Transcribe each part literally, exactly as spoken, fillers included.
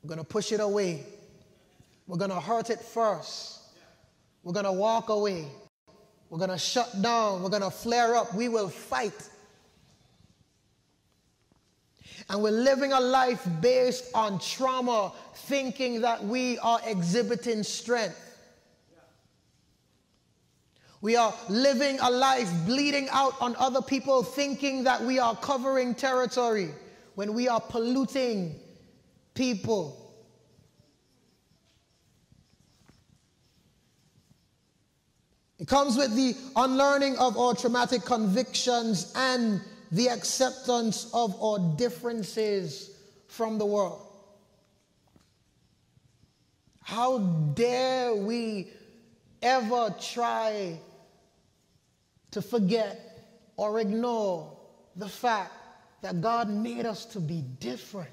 We're going to push it away. We're going to hurt it first. We're going to walk away. We're going to shut down. We're going to flare up. We will fight. And we're living a life based on trauma, thinking that we are exhibiting strength. We are living a life bleeding out on other people, thinking that we are covering territory when we are polluting people. It comes with the unlearning of our traumatic convictions and the acceptance of our differences from the world. How dare we ever try to forget or ignore the fact that God made us to be different.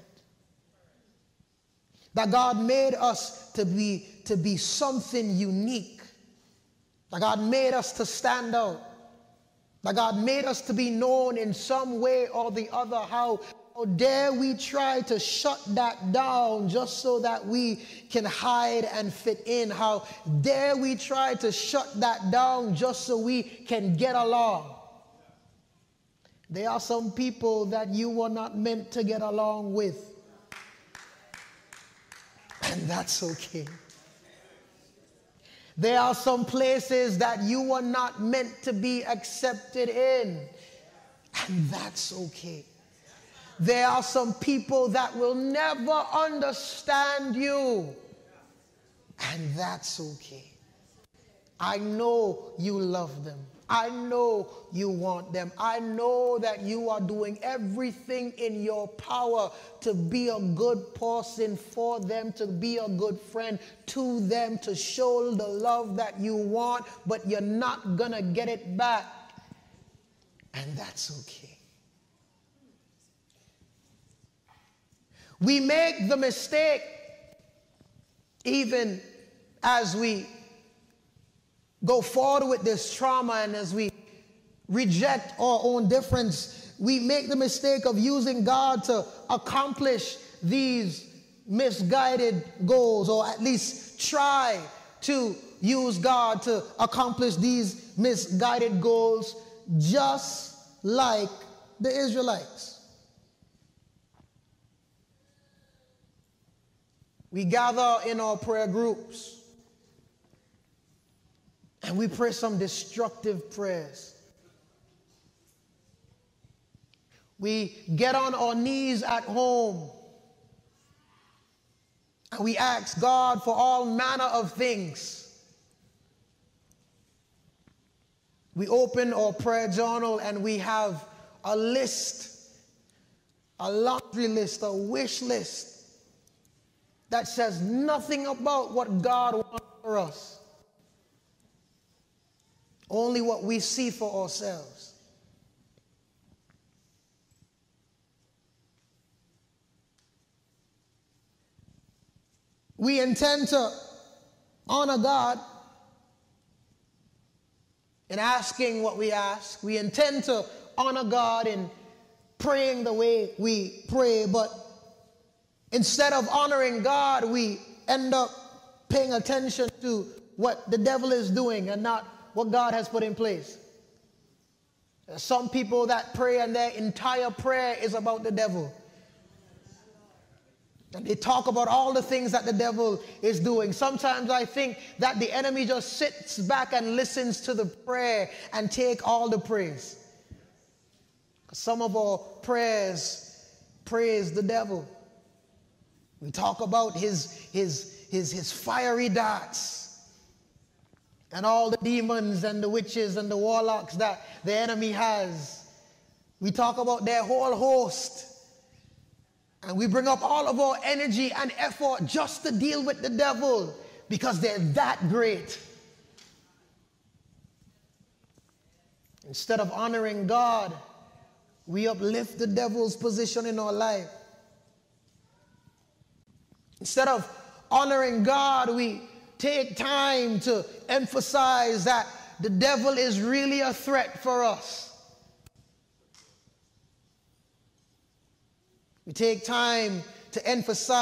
That God made us to be, to be something unique. That God made us to stand out. That God made us to be known in some way or the other. How, how dare we try to shut that down just so that we can hide and fit in? How dare we try to shut that down just so we can get along? There are some people that you were not meant to get along with. And that's okay. There are some places that you were not meant to be accepted in. And that's okay. There are some people that will never understand you. And that's okay. I know you love them. I know you want them. I know that you are doing everything in your power to be a good person for them, to be a good friend to them, to show the love that you want, but you're not gonna get it back. And that's okay. We make the mistake, even as we go forward with this trauma and as we reject our own difference, we make the mistake of using God to accomplish these misguided goals, or at least try to use God to accomplish these misguided goals, just like the Israelites. We gather in our prayer groups and we pray some destructive prayers. We get on our knees at home and we ask God for all manner of things. We open our prayer journal and we have a list, a laundry list, a wish list that says nothing about what God wants for us. Only what we see for ourselves. We intend to honor God in asking what we ask. We intend to honor God in praying the way we pray, but instead of honoring God, we end up paying attention to what the devil is doing and not what God has put in place. There are some people that pray and their entire prayer is about the devil. And they talk about all the things that the devil is doing. Sometimes I think that the enemy just sits back and listens to the prayer and take all the praise. Some of our prayers praise the devil. We talk about his, his, his, his fiery darts and all the demons and the witches and the warlocks that the enemy has. We talk about their whole host. And we bring up all of our energy and effort just to deal with the devil because they're that great. Instead of honoring God, we uplift the devil's position in our life. Instead of honoring God, we take time to emphasize that the devil is really a threat for us. We take time to emphasize